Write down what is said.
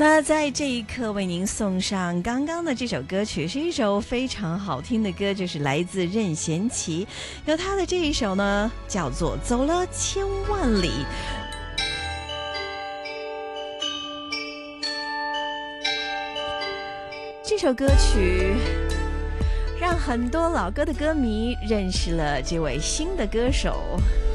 那在这一刻为您送上刚刚的这首歌曲，是一首非常好听的歌，就是来自任贤齐，有他的这一首呢叫做《走了千万里》。这首歌曲让很多老歌的歌迷认识了这位新的歌手。